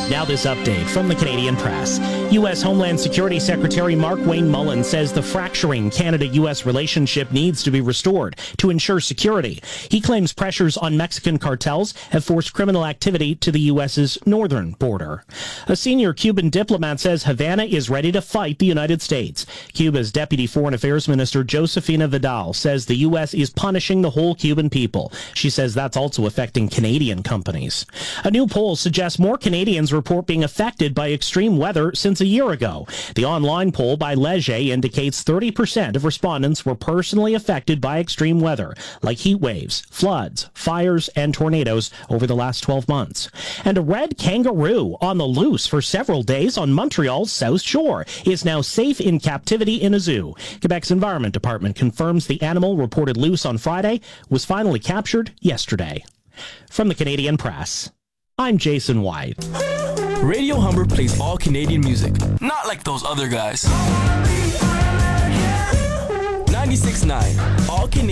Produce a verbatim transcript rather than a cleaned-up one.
Now this update from the Canadian Press. U S. Homeland Security Secretary Mark Wayne Mullen says the fracturing Canada-U S relationship needs to be restored to ensure security. He claims pressures on Mexican cartels have forced criminal activity to the U S's northern border. A senior Cuban diplomat says Havana is ready to fight the United States. Cuba's Deputy Foreign Affairs Minister Josefina Vidal says the U S is punishing the whole Cuban people. She says that's also affecting Canadian companies. A new poll suggests more Canadians report being affected by extreme weather since a year ago. The online poll by Leger indicates thirty percent of respondents were personally affected by extreme weather, like heat waves, floods, fires, and tornadoes over the last twelve months. And a red kangaroo on the loose for several days on Montreal's South Shore is now safe in captivity in a zoo. Quebec's Environment Department confirms the animal, reported loose on Friday, was finally captured yesterday. From the Canadian Press, I'm Jason White. Radio Humber plays all Canadian music, not like those other guys. ninety-six point nine, all Canadian.